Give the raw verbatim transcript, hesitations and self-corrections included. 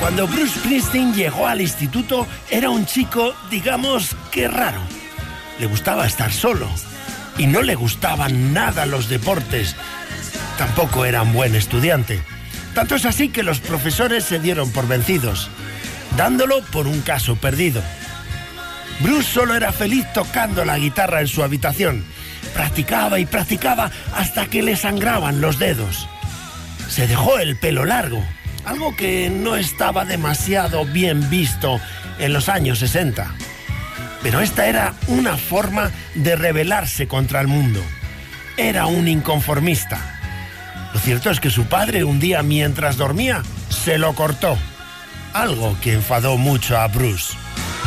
Cuando Bruce Springsteen llegó al instituto, era un chico, digamos que raro. Le gustaba estar solo y no le gustaban nada los deportes. Tampoco era un buen estudiante. Tanto es así que los profesores se dieron por vencidos, dándolo por un caso perdido. Bruce solo era feliz tocando la guitarra en su habitación. Practicaba y practicaba hasta que le sangraban los dedos. Se dejó el pelo largo, algo que no estaba demasiado bien visto en los años sesenta. Pero esta era una forma de rebelarse contra el mundo. Era un inconformista. Lo cierto es que su padre un día mientras dormía se lo cortó, algo que enfadó mucho a Bruce.